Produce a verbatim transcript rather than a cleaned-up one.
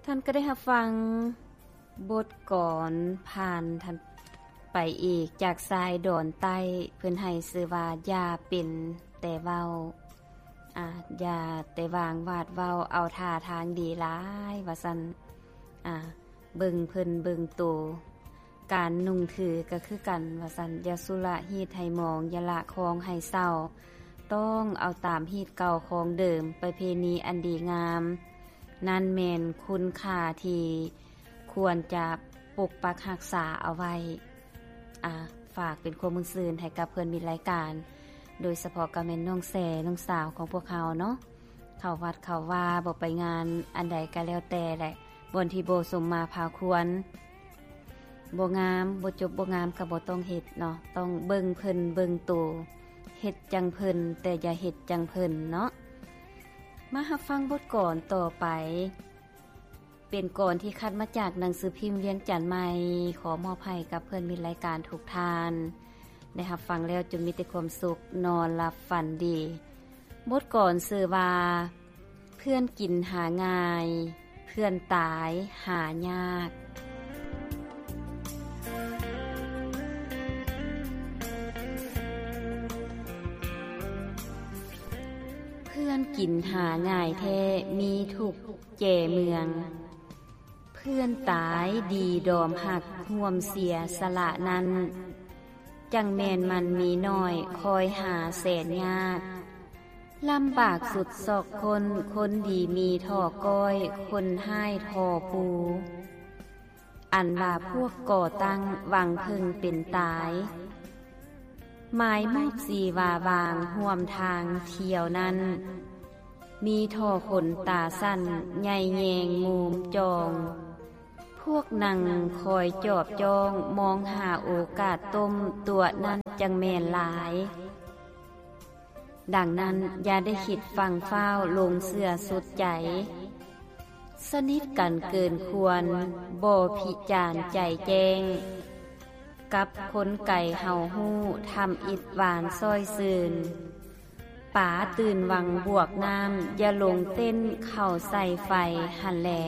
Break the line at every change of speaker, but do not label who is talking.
ท่านก็ได้รับฟังบทก่อนผ่านท่านไปอีกจากทรายดอนใต้เพิ่นให้ชื่อว่าอย่าเป็นแต่เว้าอ่าอย่าแต่วางวาดเว้าเอาท่าทางดีหลายว่าซั่นอ่าเบิ่งเพิ่นเบิ่งโตการนุ่งถือก็คือกันว่าซั่นอย่าสุระฮีดให้มองอย่าละคองให้เศร้าต้องเอาตามฮีดเก่าของเดิมประเพณีอันดีงามนั่นแม่นคุณค่าที่ควรจะปกปักรักษาเอาไว้อ่าฝากเป็นความมุ่งซื่นให้กับเพื่อนมิตรรายการโดยเฉพาะกับแม่นน้องแสน้องสาวของพวกเขาเนาะเข้าวัดเข้าว่าบ่ไปงานอันใดก็แล้วแต่แหละบนที่บ่สมมาพาควรบ่งามบ่จบบ่งามก็บ่ต้องเฮ็ดเนาะต้องเบิ่งเพิ่นเบิ่งโตเฮ็ดจังเพิ่นแต่อย่าเฮ็ดจังเพิ่นเนาะมารับฟังบทก่อนต่อไปเป็นก่อนที่คัดมาจากหนังสือพิมพ์เวียงจันทน์ใหม่ขอมอบให้กับเพื่อนมิตรรายการทุกท่านได้รับฟังแล้วจงมีแต่ความสุขนอนหลับฝันดีบทก่อนชื่อว่าเพื่อนกินหาง่ายเพื่อนตายหายากเพื่อนกินหาง่ายแท้มีทุกแก่เมืองเพื่อนตายดีดอมหักห่วมเสียสละนั้นจังแมนมันมีน้อยคอยหาแสนยากลำบากสุดศอกคนคนดีมีท่อก้อยคนให้ท่อปูอันว่าพวกก่อตั้งหวังพึงเป็นตายหมายมุกสีวาบางห่วมทางเที่ยวนั้นมีท่อขนตาสั้นใหญ่แยงงูมจองพวกนังคอยจอบจองมองหาโอกาสต้มตัวนั้นจังแม่นหลายดังนั้นอย่าได้คิดฟังเฝ้าลงเสื้อสุดใจสนิทกันเกินควรบ่พิจารใจแจ้งกับคนไก่เห่าหู้ทำอิดหวานซ้อยซื่นป๋าตื่นวังบวกน้ำอย่าลงเต้นเข้าใส่ไฟหันแล